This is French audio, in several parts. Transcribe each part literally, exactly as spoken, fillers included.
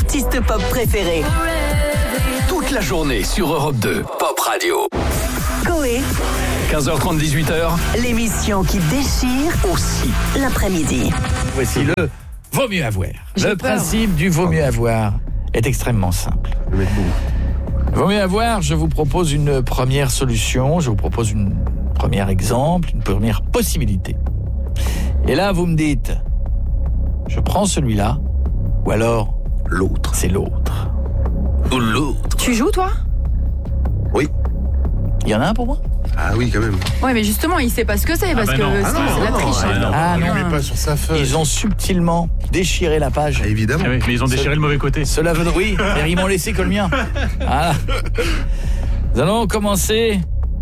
artistes pop préférés. Toute la journée sur Europe deux, Pop Radio. Coé, quinze heures trente, dix-huit heures. l'émission qui déchire Aussi. l'après-midi. Voici le vaut mieux avoir. J'ai Le peur. principe du vaut mieux avoir est extrêmement simple. Vaut mieux avoir, je vous propose une première solution, je vous propose une premier exemple, une première possibilité. Et là, vous me dites, je prends celui-là, ou alors L'autre. c'est l'autre. Ou l'autre. Tu joues, toi? Oui. Il y en a un pour moi? Ah oui, quand même. Ouais, mais justement, il sait pas ce que c'est, parce bah que non. sinon, Ah non, c'est de la non, triche. non, hein. non. Ah non, Ah. Mais pas sur sa feuille. ils ont subtilement déchiré la page. Ah, évidemment. Ah oui, mais ils ont déchiré le mauvais côté. Cela veut dire oui, mais ils m'ont laissé que le mien. Voilà. Nous allons commencer.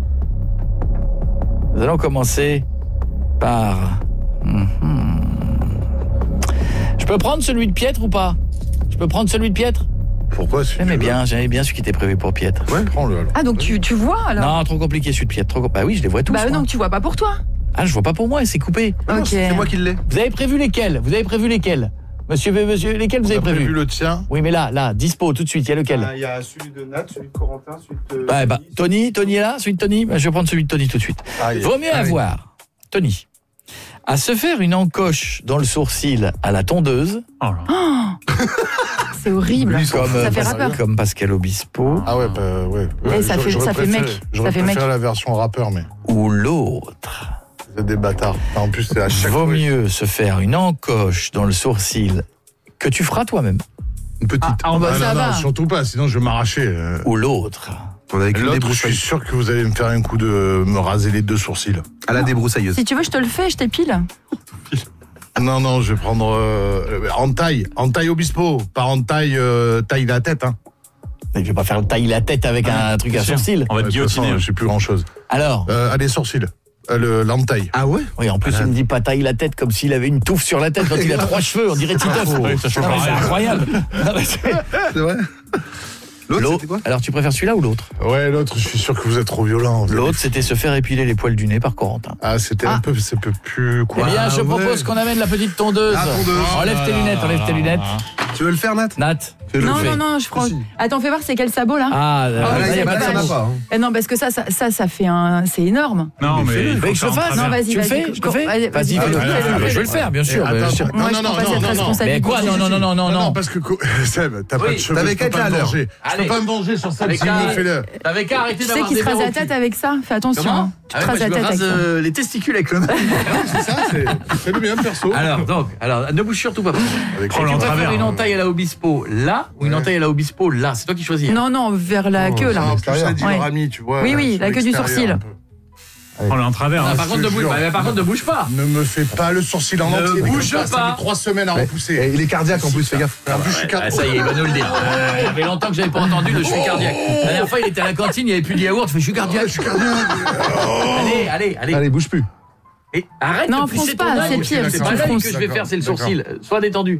Nous allons commencer par. Mhm. Je peux prendre celui de Pietre ou pas? Je peux prendre celui de Pietre? Pourquoi si J'aimais tu veux. bien, j'aimais bien celui qui était prévu pour Pietre. Ouais, prends-le alors. Ah, donc tu, tu vois, alors? Non, trop compliqué celui de Pietre. Trop... com- Bah oui, je les vois tous. Bah moi. donc tu vois pas pour toi. Ah, je vois pas pour moi, c'est coupé. Ah non, Ok. c'est moi qui l'ai. Vous avez prévu lesquels? Vous avez prévu lesquels? Monsieur, monsieur, lesquels vous On avez a prévu prévu? le tien. Oui, mais là, là, dispo tout de suite. Il y a lequel? Il y a celui de Nat, celui de Corentin, celui de... Ouais, bah, Tony, Tony est là, celui de Tony. Bah, je vais prendre celui de Tony tout de suite. Ah, il- Vaut mieux ah, oui. avoir, Tony, à se faire une encoche dans le sourcil à la tondeuse, Oh là. C'est horrible. comme, Ça euh, fait Pas- rappeur. comme Pascal Obispo, Ah ouais, bah ouais. ouais Eh, ça fait- j'aurais ça fait préféré- mec. J'aurais Ça fait préféré mec. la version rappeur, mais ou l'autre. c'est des bâtards. En plus, c'est à chaque Vaut fois. mieux se faire une encoche dans le sourcil que tu feras toi-même, Une petite. Ah, bah, Ah, ça non, va. non, surtout pas, sinon je vais m'arracher. euh. ou l'autre. On a avec une L'autre, je débroussaille. suis sûr que vous allez me faire un coup de me raser les deux sourcils. À la débroussailleuse. Si tu veux, je te le fais, je t'épile. Non, non, je vais prendre euh, en taille, en taille Obispo, pas en taille euh, taille la tête. Hein. Mais je vais pas faire le taille la tête avec un truc à Bien sûr. sourcil. On va te De toute façon, guillotiner. je sais plus grand chose. Alors, Euh, allez, sourcils. Euh, le l'entaille. Ah ouais? oui, en plus, il me dit pas taille la tête comme s'il avait une touffe sur la tête quand il a trois cheveux, on dirait Titeuf. Oui, ça change Non, mais c'est rien. incroyable. Non, mais c'est- C'est vrai? L'autre, L'autre- c'était quoi? Alors, tu préfères celui-là ou l'autre? Ouais, l'autre, je suis sûr que vous êtes trop violent. vous allez- L'autre, c'était se faire épiler les poils du nez par Corentin. Ah, c'était Ah. un peu, c'est peu plus quoi. Eh bien, je ouais. propose qu'on amène la petite tondeuse. La tondeuse. Enlève tes lunettes, enlève tes lunettes. Tu veux le faire, Nat? Nat, fais-le. Non, fais. non, non, je prends. Si. Attends, fais voir, c'est quel sabot là? Ah, euh, Ah, là, ouais, il y a c'est pas pas de ça. sabot. pas. Hein. Eh non, parce que ça, ça, ça, ça fait un. C'est énorme. Non, mais. Vous il faut voulez que je le ça en fasse? travers. Non, vas-y, Tu le vas-y. fais? Je le fais? Allez, Vas-y, vas-y, fais-le. fais-le, Ah, bah, fais-le. je vais le faire, bien sûr. Eh, bien attends, sûr. attends. Moi, Non, je non, prends pas non, cette non, non. responsabilité. Mais quoi? Non, non, non, non, non, Non, non. parce que co- Seb, t'as pas Oui. de cheveux, T'avais je peux quel pas me âge, alors? venger. Je Allez. peux pas me venger sur ça. Avec Sinon, un- fais-le. T'avais qu'à arrêter Tu sais d'avoir qu'il des se rase verres la au tête cul. avec ça. Fais attention. Comment? hein. Tu Ah te ouais, rases moi, la je me tête avec rase ça. euh, les testicules avec le. C'est ça, c'est c'est le bien perso. Alors, donc, alors, ne bouge surtout pas. Avec Prends-le Tu en préfères travers. une entaille à la Obispo là ou une Ouais. entaille à la Obispo là? C'est toi qui choisis. hein. Non, non, vers la queue là. En plus, ça dit Ouais. leur ami, tu vois. Oui, là, oui, sur la queue du l'extérieur, sourcil. un peu. Prends-le en travers. Ah, hein. par contre, ne bouge jure. pas. Par contre, ne bouge pas. Ne me fais pas le sourcil en Ne entier. mais bouge comme ça, Ça pas. met trois semaines à Et repousser. il est cardiaque en plus, fais gaffe. En plus, je suis Ah, cardiaque. ça y est, il va nous le dire. Euh, Il y avait longtemps que j'avais pas entendu le je suis cardiaque. La dernière fois, il était à la cantine, il n'y avait plus de yaourt. Je fais je suis cardiaque. Je suis cardiaque. Allez, allez, allez. Allez, bouge plus. Et arrête Non, de pousser fronce ton pas, œil. c'est pire, C'est si pas tu l'œil fronces. que je vais D'accord, faire, c'est le d'accord. sourcil. Sois détendu.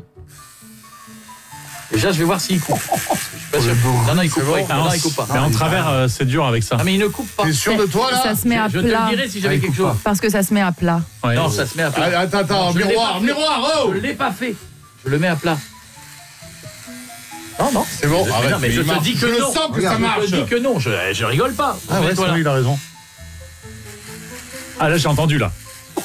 Déjà, je vais voir s'il coupe. Je suis pas sûr. Non, non, il coupe C'est pas. bon. il- Non, non, il coupe pas. Mais en travers, euh, c'est dur avec ça. Ah, mais il ne coupe pas. T'es sûr de toi, là? Ça se met à Je te plat. le dirai si j'avais Ah, il quelque coupe chose. Parce que ça se met à plat. Ouais. Non, ça se met à plat. Allez, Attends, attends, Je l'ai miroir, pas fait. miroir, oh! Je l'ai pas fait. Je le mets à plat. Non, non. C'est bon, Mais arrête. non, mais je il te marche. dis que Je le non. sens que Regarde, ça marche. Je te dis que non. Je, je rigole pas. Ah ouais, Mets-toi c'est là. vrai, il a raison. Ah là, j'ai entendu là.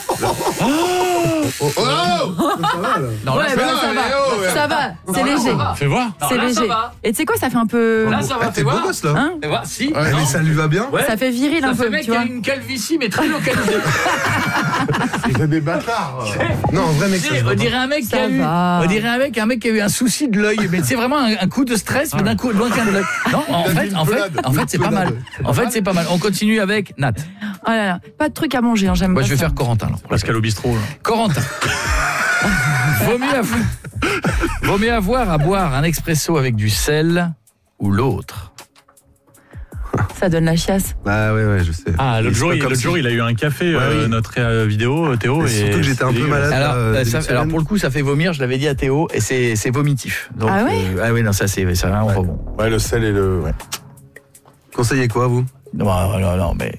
Oh! Non, là, Ouais, ça bah, va. ça mais oh, ouais. va. Ça va, c'est Non, là, léger. ça va. Fais voir. Non, C'est là, ça léger. va. Et tu sais quoi, ça fait un peu. Là, ça va. Ah, Fais t'es beau voir. gosse là. Hein? Fais voir. Si. Ouais, Non. mais ça lui va bien. Ouais. Ça fait viril Ça un fait peu, mec tu qui a vois. une calvitie, mais très localisée. C'est des bâtards. Non, en vrai, mec, Tu ça sais, se on voit dirait un mec qui Ça a eu, va. on dirait un mec, un mec qui a eu un souci de l'œil, mais c'est vraiment un, un coup de stress, mais d'un coup, loin qu'un de l'œil. Non, en Il a fait, dit une en fait, pelade. en fait, c'est pas mal. En fait, c'est pas mal. On continue avec Nat. Oh là là, pas de truc à manger, hein, j'aime Moi, pas je vais ça. faire Corentin. là. Pascal au bistrot. là. Corentin. Vaut mieux avoir, vaut mieux avoir à boire un expresso avec du sel ou l'autre. Ça donne la chiasse. Bah ouais, ouais, je sais. Ah, l'autre C'est jour, pas il, comme l'autre si- jour, il a eu un café, Ouais, euh, oui. notre euh, vidéo, Théo. Et surtout que j'étais un peu c'était malade. Alors, euh, euh, début ça- de alors semaine. pour le coup, ça fait vomir. Je l'avais dit à Théo, et c'est c'est vomitif. Donc, Ah ouais euh, ah oui, non, ça c'est c'est vraiment pas bon. Ouais, le sel et le. Ouais. Conseillez quoi, vous? Non, non, non, mais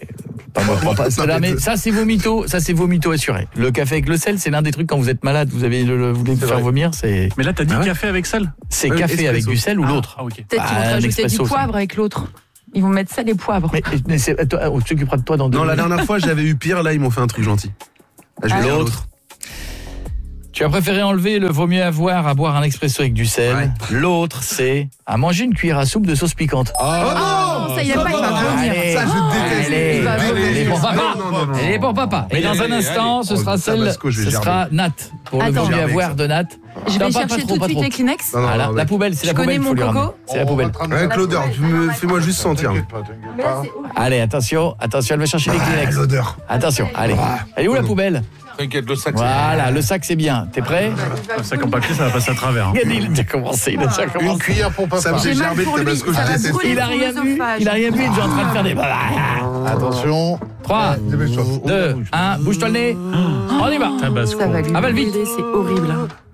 Pas moi, prends pas ça. Là, mais ça, c'est vos mythos, ça, c'est vos mythos assurés. Le café avec le sel, c'est l'un des trucs quand vous êtes malade, vous avez le, le- vous voulez vous faire vrai. vomir, c'est, Mais là, t'as dit Ah ouais café avec sel. c'est Ouais, café espresso. avec du sel ou Ah, l'autre. Ah, ok. Peut-être qu'ils Bah, vont te un rajouter du expresso, ça. poivre avec l'autre. Ils vont mettre sel et poivre. Mais, mais c'est, toi, on s'occupera de toi dans deux Non, la minutes. dernière fois, j'avais eu pire. Là, ils m'ont fait un truc gentil. Là, je vais Ah, dire l'autre. Tu as préféré enlever le vaut mieux avoir à boire un expresso avec du sel. Ouais. L'autre, c'est à manger une cuillère à soupe de sauce piquante. Oh, ça y est pas, il va vomir. Allez, Ça, je déteste. allez, Il va allez, vomir. elle est pour papa. Non, non, non, non. Elle est pour papa. Et dans un allez, instant, ce allez. sera Oh, celle, Tabasco, je vais ce gerber. sera Nat pour le Attends. vaut mieux Gerber, avoir ça. de Nat. Je Non, vais pas- pas chercher trop, tout de pas suite trop. les Kleenex. Non, non, Voilà, non, la mais- poubelle, c'est Je la poubelle. connais faut mon lui ramener. coco. C'est la poubelle. Avec l'odeur, tu me- fais-moi juste sentir. Allez, attention, attention, elle va chercher les Kleenex. L'odeur. Attention, allez. Elle est où la poubelle? T'inquiète, le sac, c'est- Voilà, le sac c'est bien. T'es prêt? Le sac en papier, ça va passer à travers. hein. Regarde, il a déjà commencé, il a déjà Une commencé. cuillère pour Ça papa. me J'ai fait mal gerber pour de lui, Tabasco, ça je va déteste. brûler Il a son rien vu, œsophage. il a rien vu, il est déjà en train de faire des... Attention. trois, deux, un, bouge-toi le nez. On y va. Tabasco. Ça va lui Avale vite. brûler, c'est horrible.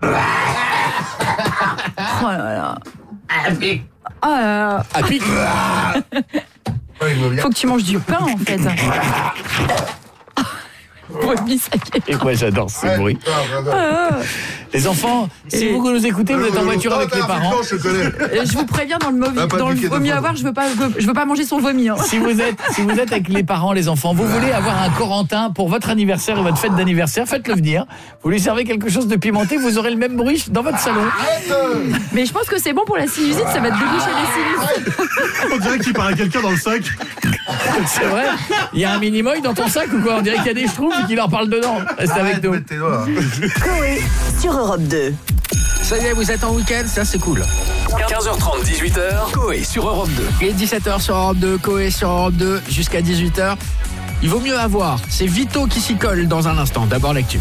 Oh là là. Oh là là. À pic. Faut que tu manges du pain en fait. Vomi, ça y est. Et moi j'adore ce bruit. Les enfants, si Et- vous nous écoutez, vous êtes en voiture avec les parents. Je connais. Euh, Je vous préviens, dans le, mauvais, Ah, pas dans le piqué vaut deux mieux fois. avoir, je veux pas, je veux, je veux pas manger son vomi. Hein. Si vous êtes, si vous êtes avec les parents, les enfants, vous voulez avoir un Corentin pour votre anniversaire et votre fête d'anniversaire, faites-le venir. Vous lui servez quelque chose de pimenté, vous aurez le même bruit dans votre salon. Mais je pense que c'est bon pour la sinusite, ça va te déboucher les sinus. On dirait qu'il parle à quelqu'un dans le sac. C'est vrai. Il y a un mini-moy dans ton sac ou quoi? On dirait qu'il y a des schtroumpfs et qu'il leur parle dedans. Reste avec Arrête de nous. mettre tes doigts. Coé sur Europe deux. Ça y est, vous êtes en week-end, ça c'est cool. quinze heures trente, dix-huit heures, Coé sur Europe deux. Et dix-sept heures sur Europe deux, Coé sur Europe deux, jusqu'à dix-huit heures. Il vaut mieux avoir. C'est Vito qui s'y colle dans un instant. D'abord l'actu.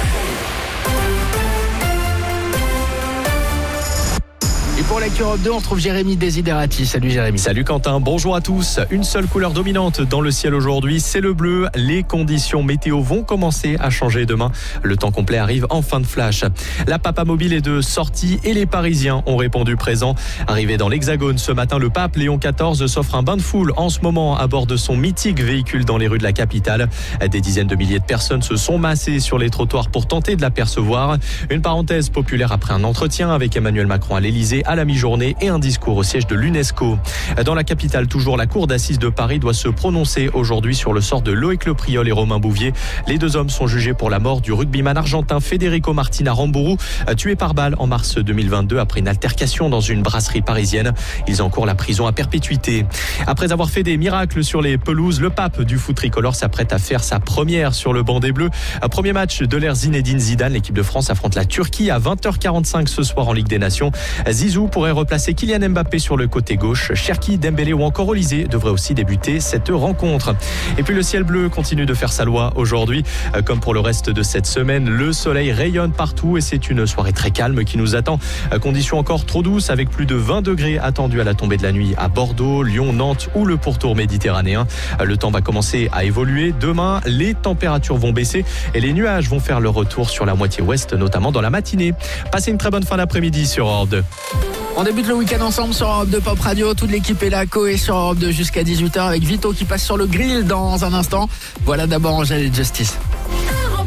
Et pour l'actu Europe deux, on retrouve Jérémy Desiderati. Salut Jérémy. Salut Quentin, bonjour à tous. Une seule couleur dominante dans le ciel aujourd'hui, c'est le bleu. Les conditions météo vont commencer à changer demain. Le temps complet arrive en fin de flash. La Papa Mobile est de sortie et les Parisiens ont répondu présent. Arrivé dans l'Hexagone ce matin, le pape Léon quatorze s'offre un bain de foule en ce moment à bord de son mythique véhicule dans les rues de la capitale. Des dizaines de milliers de personnes se sont massées sur les trottoirs pour tenter de l'apercevoir. Une parenthèse populaire après un entretien avec Emmanuel Macron à l'Elysée à la mi-journée et un discours au siège de l'UNESCO. Dans la capitale, toujours, la Cour d'assises de Paris doit se prononcer aujourd'hui sur le sort de Loïc Le Priol et Romain Bouvier. Les deux hommes sont jugés pour la mort du rugbyman argentin Federico Martin Aramburu, tué par balle en mars deux mille vingt-deux après une altercation dans une brasserie parisienne. Ils encourent la prison à perpétuité. Après avoir fait des miracles sur les pelouses, le pape du foot tricolore s'apprête à faire sa première sur le banc des Bleus. Premier match de l'ère Zinedine Zidane. L'équipe de France affronte la Turquie à vingt heures quarante-cinq ce soir en Ligue des Nations. Zizou pourrait replacer Kylian Mbappé sur le côté gauche. Cherki, Dembélé ou encore Olysée devraient aussi débuter cette rencontre. Et puis le ciel bleu continue de faire sa loi aujourd'hui. Comme pour le reste de cette semaine, le soleil rayonne partout et c'est une soirée très calme qui nous attend. Conditions encore trop douces avec plus de vingt degrés attendus à la tombée de la nuit à Bordeaux, Lyon, Nantes ou le pourtour méditerranéen. Le temps va commencer à évoluer. Demain, les températures vont baisser et les nuages vont faire leur retour sur la moitié ouest, notamment dans la matinée. Passez une très bonne fin d'après-midi sur Europe deux. On débute le week-end ensemble sur Europe deux Pop Radio. Toute l'équipe est là, Coé sur Europe deux jusqu'à dix-huit heures avec Vito qui passe sur le grill dans un instant. Voilà d'abord Angèle et Justice.